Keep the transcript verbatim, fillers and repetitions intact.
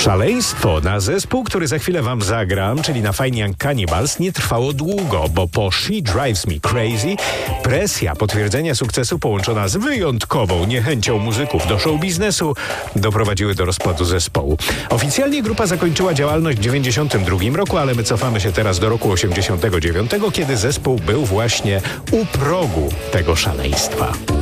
Szaleństwo na zespół, który za chwilę wam zagram, czyli na Fine Young Cannibals, nie trwało długo, bo po She Drives Me Crazy presja potwierdzenia sukcesu połączona z wyjątkową niechęcią muzyków do show biznesu doprowadziły do rozpadu zespołu. Oficjalnie grupa zakończyła działalność w dziewięćdziesiątym drugim roku, ale my cofamy się teraz do roku osiemdziesiątego dziewiątego, kiedy zespół był właśnie u progu tego szaleństwa.